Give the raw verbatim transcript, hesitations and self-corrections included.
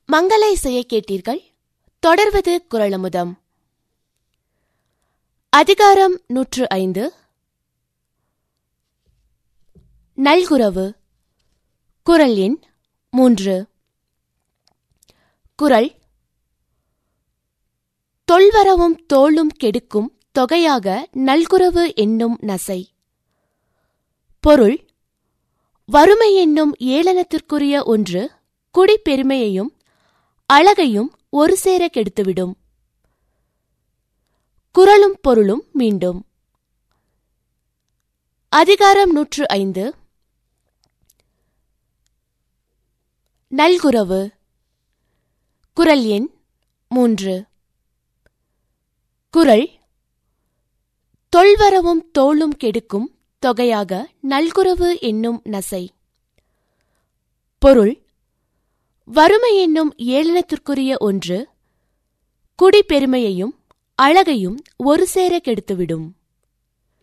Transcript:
மங்கள இசையை கேட்டீர்கள். தொடர்வது குறளமுதம். அதிகாரம் நூற்று ஐந்து. நல்குரவு. குறள் எண் மூன்று. குறள். தொல்வரவும் தோளும் கெடுக்கும் தொகையாக நல்குரவு என்னும் நசை. பொருள். வறுமை என்னும் ஏளனத்திற்குரிய ஒன்று குடிப்பெருமையையும் அழகையும் ஒரு சேர கெடுத்துவிடும். குறளும் பொருளும் மீண்டும். அதிகாரம் நூற்று ஐந்து. நல்குரவு. குறள் எண் மூன்று. குறள். தொல்வரவும் தோளும் கெடுக்கும் தொகையாக நல்குரவு என்னும் நசை. பொருள். வறுமை என்னும் ஏளனத்திற்குரிய ஒன்று குடிப்பெருமையையும் அழகையும் ஒரு சேர கெடுத்துவிடும்.